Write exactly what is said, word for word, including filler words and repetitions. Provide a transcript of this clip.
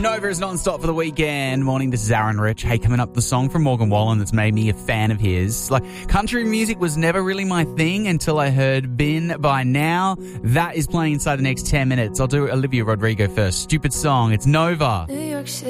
Nova is non-stop for the weekend. Morning, this is Aaron Rich. Hey, coming up, the song from Morgan Wallen that's made me a fan of his. Like, country music was never really my thing until I heard Been By Now. That is playing inside the next ten minutes. I'll do Olivia Rodrigo first. Stupid song. It's Nova. New York City.